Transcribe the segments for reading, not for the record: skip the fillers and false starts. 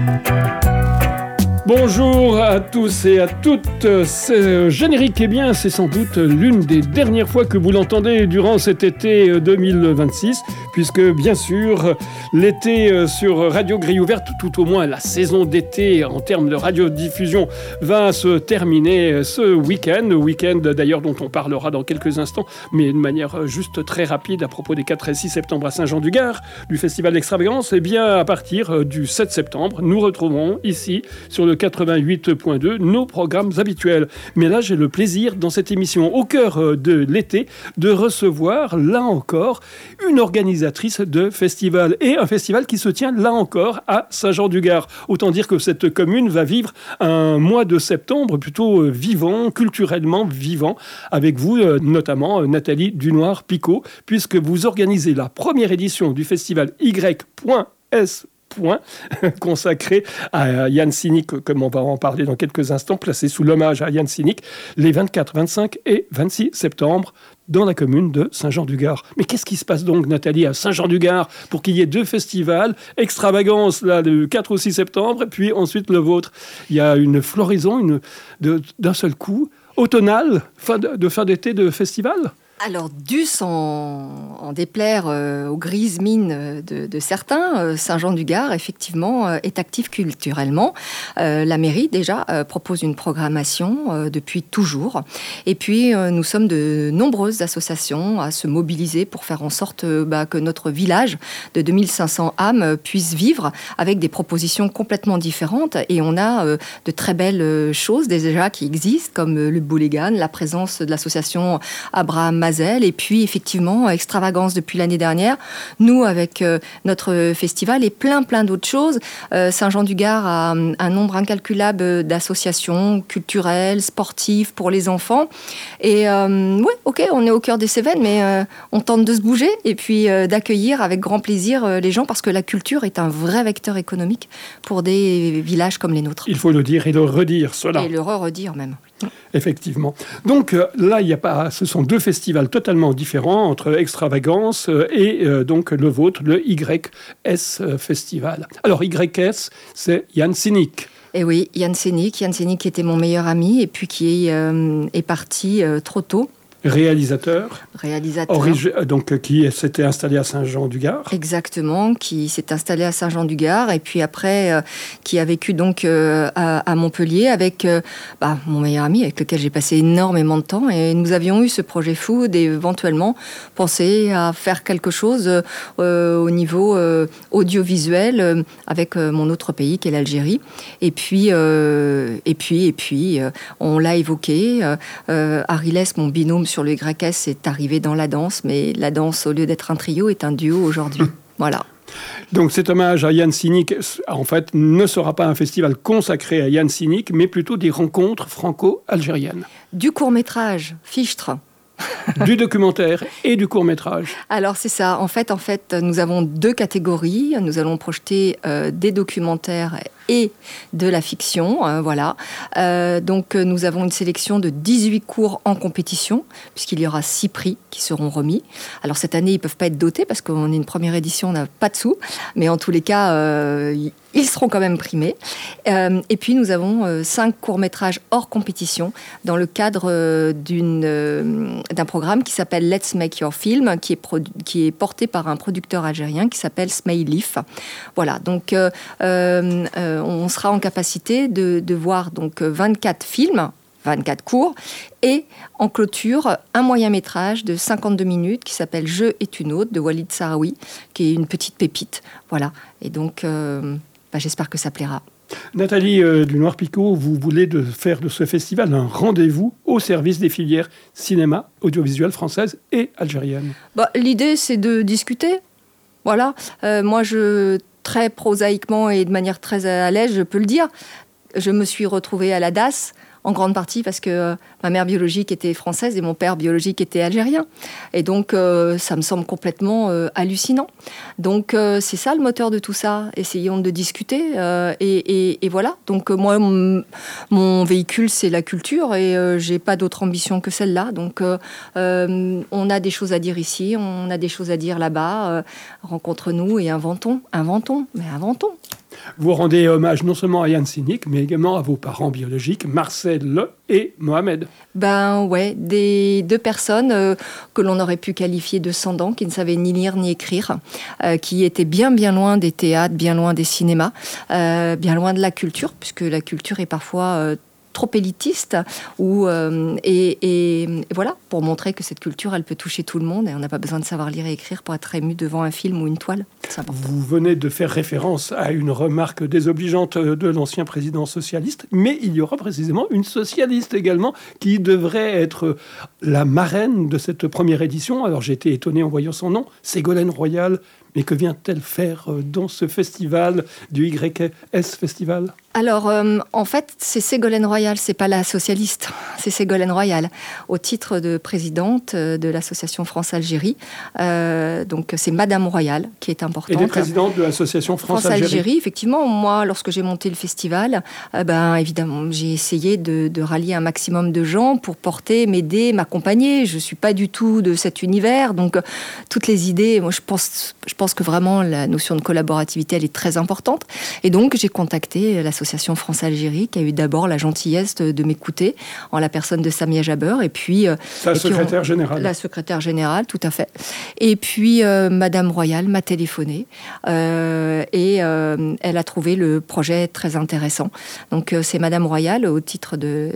Bonjour à tous et à toutes. Ce générique, c'est sans doute l'une des dernières fois que vous l'entendez durant cet été 2026, puisque bien sûr, l'été sur Radio Grille Ouverte, tout au moins la saison d'été en termes de radiodiffusion, va se terminer ce week-end d'ailleurs dont on parlera dans quelques instants, mais de manière juste très rapide à propos des 4 et 6 septembre à Saint-Jean-du-Gard, du Festival d'Extravagance. À partir du 7 septembre, nous retrouverons ici, sur le 88.2, nos programmes habituels. Mais là, j'ai le plaisir, dans cette émission au cœur de l'été, de recevoir, là encore, une organisatrice de festival. Et un festival qui se tient, là encore, à Saint-Jean-du-Gard. Autant dire que cette commune va vivre un mois de septembre plutôt vivant, culturellement vivant, avec vous, notamment Nathalie Dunoir-Picot, puisque vous organisez la première édition du festival Y.S. consacré à Yann Cynic, comme on va en parler dans quelques instants, placé sous l'hommage à Yann Cynic, les 24, 25 et 26 septembre dans la commune de Saint-Jean-du-Gard. Mais qu'est-ce qui se passe donc, Nathalie, à Saint-Jean-du-Gard pour qu'il y ait 2 festivals, Extravagance, là, le 4 ou 6 septembre, et puis ensuite le vôtre? Il y a une floraison d'un seul coup, automnale, fin d'été de festival? Alors, dû en déplaire aux grises mines de certains, Saint-Jean-du-Gard, effectivement, est actif culturellement. La mairie, déjà, propose une programmation depuis toujours. Et puis, nous sommes de nombreuses associations à se mobiliser pour faire en sorte que notre village de 2500 âmes puisse vivre avec des propositions complètement différentes. Et on a de très belles choses déjà qui existent, comme le Boulégan, la présence de l'association Abraham et puis effectivement Extravagance depuis l'année dernière, nous avec notre festival et plein d'autres choses. Saint-Jean-du-Gard a un nombre incalculable d'associations culturelles, sportives pour les enfants et on est au cœur des Cévennes, mais on tente de se bouger et puis d'accueillir avec grand plaisir les gens, parce que la culture est un vrai vecteur économique pour des villages comme les nôtres. Il faut le dire et le redire, cela. Et le redire même. Effectivement. Donc là, ce sont 2 festivals totalement différents entre Extravagance et donc le vôtre, le YS Festival. Alors YS, c'est Yann Cynic. Et oui, Yann Cynic était mon meilleur ami et puis qui est parti trop tôt. Réalisateur. Qui s'était installé à Saint-Jean-du-Gard. Exactement, qui s'est installé à Saint-Jean-du-Gard et puis après qui a vécu donc à Montpellier avec mon meilleur ami avec lequel j'ai passé énormément de temps, et nous avions eu ce projet fou d'éventuellement penser à faire quelque chose au niveau audiovisuel avec mon autre pays qui est l'Algérie. Et puis on l'a évoqué. Ariles, mon binôme sur le YS, est arrivé dans la danse, mais la danse, au lieu d'être un trio, est un duo aujourd'hui. Voilà. Donc cet hommage à Yann Cynic, en fait, ne sera pas un festival consacré à Yann Cynic, mais plutôt des rencontres franco-algériennes. Du court-métrage, Fichtre. Du documentaire et du court-métrage. Alors c'est ça. En fait, nous avons 2 catégories. Nous allons projeter des documentaires et de la fiction. Voilà. Donc nous avons une sélection de 18 cours en compétition, puisqu'il y aura 6 prix qui seront remis. Alors cette année, ils ne peuvent pas être dotés parce qu'on est une première édition, on n'a pas de sous. Mais en tous les cas, ils seront quand même primés. Et puis nous avons 5 courts-métrages hors compétition dans le cadre d'un programme qui s'appelle Let's Make Your Film, qui est porté par un producteur algérien qui s'appelle Smailif. Voilà, donc on sera en capacité de voir donc 24 films, 24 cours, et en clôture, un moyen-métrage de 52 minutes qui s'appelle Je est une autre, de Walid Sahraoui, qui est une petite pépite. Voilà, et donc j'espère que ça plaira. Nathalie Dunoir-Picot, vous voulez faire de ce festival un rendez-vous au service des filières cinéma, audiovisuelle française et algérienne. L'idée, c'est de discuter. Voilà. Moi, très prosaïquement et de manière très à l'aise, je peux le dire, je me suis retrouvée à la DAS, en grande partie parce que ma mère biologique était française et mon père biologique était algérien. Et donc, ça me semble complètement hallucinant. Donc, c'est ça le moteur de tout ça. Essayons de discuter. Et voilà. Donc, moi, mon véhicule, c'est la culture et j'ai pas d'autre ambition que celle-là. Donc, on a des choses à dire ici, on a des choses à dire là-bas. Rencontre-nous et inventons. Mais inventons. Vous rendez hommage non seulement à Yann Sinik, mais également à vos parents biologiques, Marcel et Mohamed. Ben ouais, des deux personnes que l'on aurait pu qualifier de sans-dents, qui ne savaient ni lire ni écrire, qui étaient bien loin des théâtres, bien loin des cinémas, bien loin de la culture, puisque la culture est parfois trop élitiste, et voilà, pour montrer que cette culture, elle peut toucher tout le monde, et on n'a pas besoin de savoir lire et écrire pour être ému devant un film ou une toile. C'est important. Vous venez de faire référence à une remarque désobligeante de l'ancien président socialiste, mais il y aura précisément une socialiste également qui devrait être la marraine de cette première édition. Alors j'ai été étonné en voyant son nom, Ségolène Royal. Mais que vient-elle faire dans ce festival du YS Festival ? Alors, en fait, c'est Ségolène Royal, c'est pas la socialiste, c'est Ségolène Royal, au titre de présidente de l'association France-Algérie. Donc, c'est Madame Royal qui est importante. Et présidente de l'association France-Algérie. Effectivement, moi, lorsque j'ai monté le festival, évidemment, j'ai essayé de rallier un maximum de gens pour porter, m'aider, m'accompagner. Je suis pas du tout de cet univers, donc toutes les idées, moi, je pense que vraiment la notion de collaborativité, elle est très importante. Et donc, j'ai contacté l'association France-Algérie, qui a eu d'abord la gentillesse de m'écouter, en la personne de Samia Jaber, et puis... La secrétaire générale. La secrétaire générale, tout à fait. Et puis, Madame Royal m'a téléphoné, et elle a trouvé le projet très intéressant. Donc, c'est Madame Royal, au titre de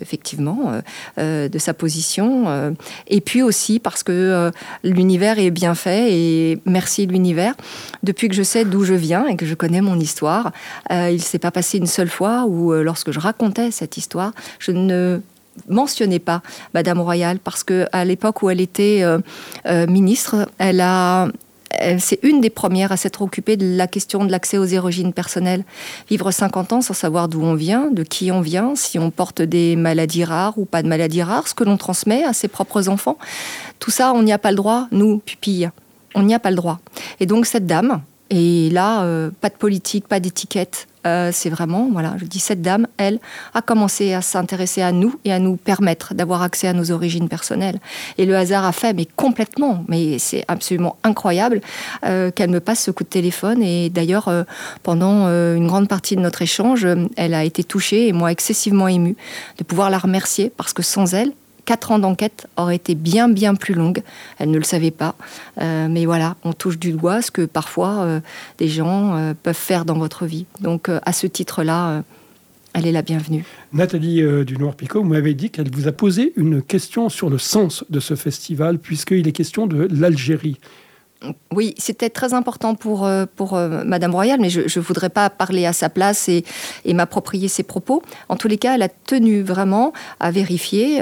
sa position, et puis aussi parce que l'univers est bien fait, et merci l'univers. Depuis que je sais d'où je viens et que je connais mon histoire, il ne s'est pas passé une seule fois où, lorsque je racontais cette histoire, je ne mentionnais pas Madame Royal, parce qu'à l'époque où elle était ministre, c'est une des premières à s'être occupée de la question de l'accès aux origines personnelles. Vivre 50 ans sans savoir d'où on vient, de qui on vient, si on porte des maladies rares ou pas de maladies rares, ce que l'on transmet à ses propres enfants. Tout ça, on n'y a pas le droit, nous, pupilles. On n'y a pas le droit. Et donc cette dame, et là, pas de politique, pas d'étiquette, c'est vraiment, voilà, je dis cette dame, elle, a commencé à s'intéresser à nous et à nous permettre d'avoir accès à nos origines personnelles. Et le hasard a fait, mais complètement, mais c'est absolument incroyable qu'elle me passe ce coup de téléphone. Et d'ailleurs, pendant une grande partie de notre échange, elle a été touchée, et moi excessivement émue, de pouvoir la remercier, parce que sans elle, 4 ans d'enquête auraient été bien plus longues. Elle ne le savait pas. Mais voilà, on touche du doigt ce que parfois des gens peuvent faire dans votre vie. Donc à ce titre-là, elle est la bienvenue. Nathalie Dunoir-Picot, vous m'avez dit qu'elle vous a posé une question sur le sens de ce festival, puisqu'il est question de l'Algérie. Oui, c'était très important pour Madame Royal, mais je ne voudrais pas parler à sa place et m'approprier ses propos. En tous les cas, elle a tenu vraiment à vérifier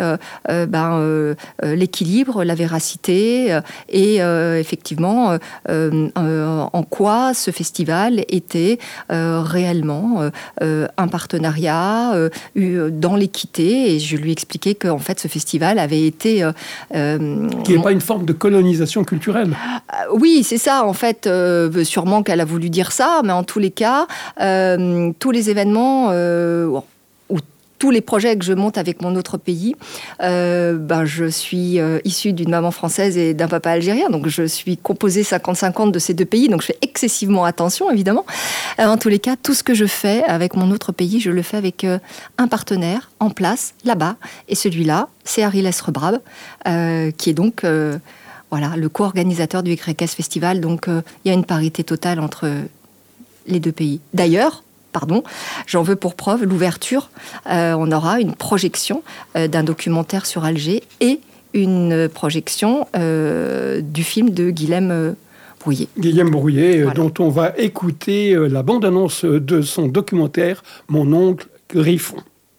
l'équilibre, la véracité et effectivement en quoi ce festival était réellement un partenariat dans l'équité. Et je lui expliquais qu'en fait, ce festival avait été... qui n'est pas une forme de colonisation culturelle. Oui, c'est ça, en fait, sûrement qu'elle a voulu dire ça, mais en tous les cas, tous les événements ou tous les projets que je monte avec mon autre pays, je suis issue d'une maman française et d'un papa algérien, donc je suis composée 50-50 de ces deux pays, donc je fais excessivement attention, évidemment. En tous les cas, tout ce que je fais avec mon autre pays, je le fais avec un partenaire en place, là-bas, et celui-là, c'est Ariel Esrebrab, qui est donc... Voilà, le co-organisateur du YS Festival. Donc, il y a une parité totale entre les deux pays. D'ailleurs, j'en veux pour preuve l'ouverture. On aura une projection d'un documentaire sur Alger et une projection du film de Guillaume Brouillet. Guillaume Brouillet, voilà. Dont on va écouter la bande-annonce de son documentaire « Mon oncle Griffon ».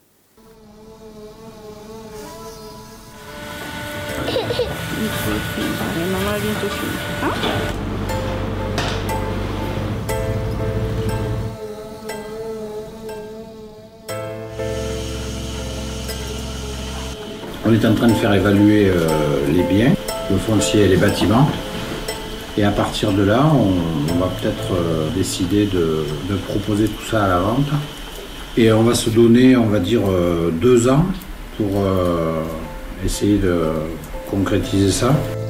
On est en train de faire évaluer les biens, le foncier et les bâtiments. Et à partir de là, on va peut-être décider de proposer tout ça à la vente. Et on va se donner, on va dire, 2 ans pour essayer de concrétiser ça.